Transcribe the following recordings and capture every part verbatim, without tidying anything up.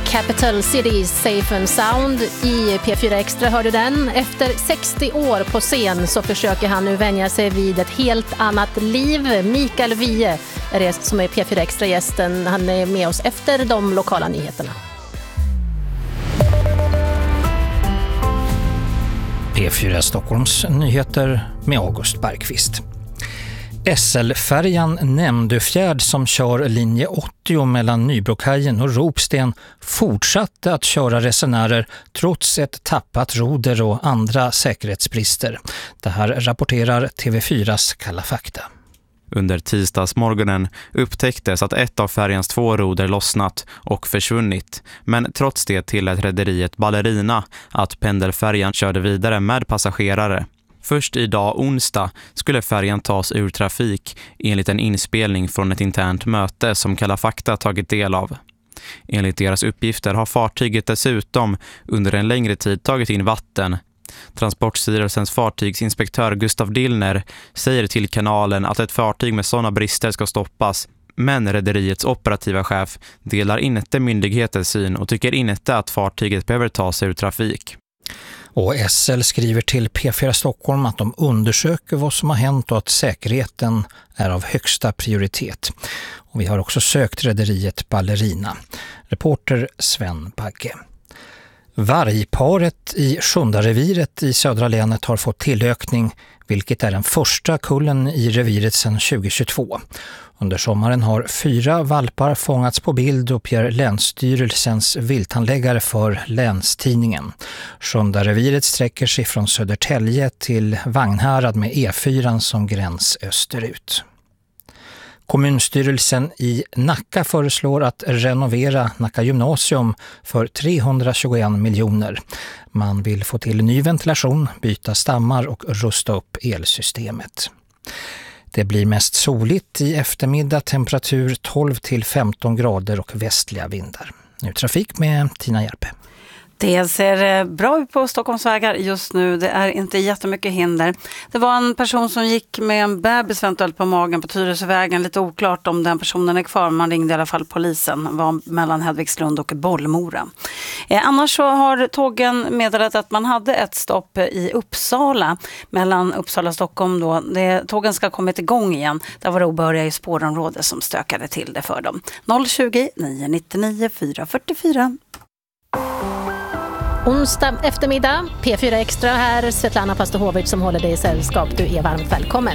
Capital Cities Safe and Sound. I P fyra Extra hör du den. Efter sextio år på scen så försöker han nu vänja sig vid ett helt annat liv. Mikael Wiehe är det som är P fyra Extra-gästen. Han är med oss efter de lokala nyheterna. P fyra Stockholms nyheter med August Bergqvist. S L-färjan Nämndöfjärd som kör linje åttio mellan Nybrokajen och Ropsten fortsatte att köra resenärer trots ett tappat roder och andra säkerhetsbrister. Det här rapporterar T V fyras Kalla fakta. Under tisdagsmorgonen upptäcktes att ett av färjans två roder lossnat och försvunnit. Men trots det tillät rederiet Ballerina att pendelfärjan körde vidare med passagerare. Först idag onsdag skulle färjan tas ur trafik enligt en inspelning från ett internt möte som Kalla fakta tagit del av. Enligt deras uppgifter har fartyget dessutom under en längre tid tagit in vatten. Transportstyrelsens fartygsinspektör Gustav Dillner säger till kanalen att ett fartyg med sådana brister ska stoppas. Men rederiets operativa chef delar inte myndighetens syn och tycker inte att fartyget behöver ta sig ur trafik. Och S L skriver till P fyra Stockholm att de undersöker vad som har hänt och att säkerheten är av högsta prioritet. Och vi har också sökt rederiet Ballerina. Reporter Sven Bagge. Vargparet i Sjundareviret i södra länet har fått tillökning, vilket är den första kullen i reviret sedan tjugohundratjugotvå. Under sommaren har fyra valpar fångats på bild, uppger Länsstyrelsens vilthandläggare för Länstidningen. Sjundareviret sträcker sig från Södertälje till Vagnhärad med E fyra som gräns österut. Kommunstyrelsen i Nacka föreslår att renovera Nacka gymnasium för trehundratjugoen miljoner. Man vill få till ny ventilation, byta stammar och rusta upp elsystemet. Det blir mest soligt i eftermiddag, temperatur tolv till femton grader och västliga vindar. Nu trafik med Tina Järpe. Det ser bra ut på Stockholmsvägar just nu. Det är inte jättemycket hinder. Det var en person som gick med en bebis eventuellt på magen på Tyresövägen. Lite oklart om den personen är kvar. Man ringde i alla fall polisen. Var mellan Hedvigslund och Bollmora. Eh, annars så har tågen meddelat att man hade ett stopp i Uppsala. Mellan Uppsala och Stockholm då. Det, tågen ska ha kommit igång igen. Där var det obehöriga i spårområdet som stökade till det för dem. noll tjugo, nio nittionio, fyra fyrtiofyra. Onsdag eftermiddag, P fyra Extra här, Svetlana Pastohovic som håller dig i sällskap. Du är varmt välkommen.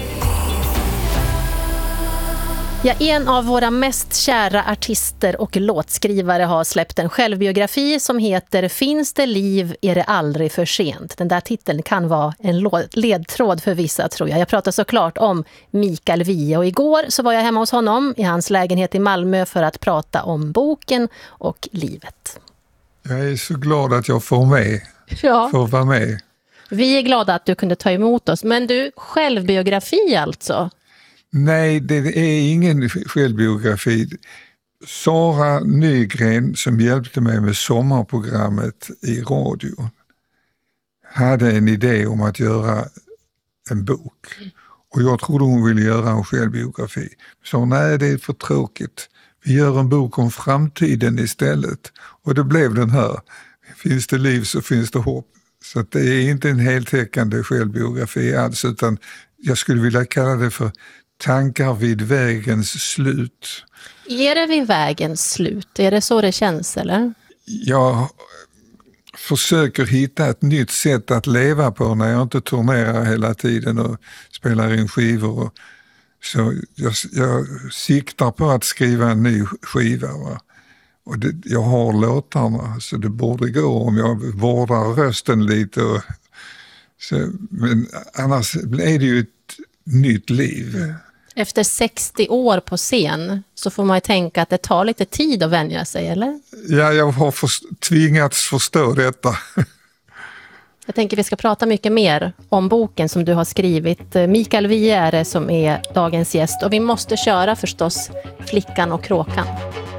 Ja, en av våra mest kära artister och låtskrivare har släppt en självbiografi som heter Finns det liv är det aldrig för sent. Den där titeln kan vara en ledtråd för vissa, tror jag. Jag pratar såklart om Mikael Wiehe och igår så var jag hemma hos honom i hans lägenhet i Malmö för att prata om boken och livet. Jag är så glad att jag får med. Ja. Får vara med. Vi är glada att du kunde ta emot oss. Men du, självbiografi alltså? Nej, det är ingen självbiografi. Sara Nygren som hjälpte mig med sommarprogrammet i radio hade en idé om att göra en bok. Och jag trodde hon ville göra en självbiografi. Så nej, det är för tråkigt. Vi gör en bok om framtiden istället. Och det blev den här. Finns det liv så finns det hopp. Så att det är inte en heltäckande självbiografi alls, utan jag skulle vilja kalla det för tankar vid vägens slut. Är det vid vägens slut? Är det så det känns, eller? Jag försöker hitta ett nytt sätt att leva på när jag inte turnerar hela tiden och spelar in skivor. Och så jag, jag siktar på att skriva en ny skiva, va? Och det, jag har låtarna så det borde gå om jag vårdar rösten lite. Och, så, men annars är det ju ett nytt liv. Efter sextio år på scen så får man ju tänka att det tar lite tid att vänja sig, eller? Ja, jag har för, tvingats förstå detta. Jag tänker vi ska prata mycket mer om boken som du har skrivit. Mikael Wiehe är det som är dagens gäst och vi måste köra förstås Flickan och kråkan.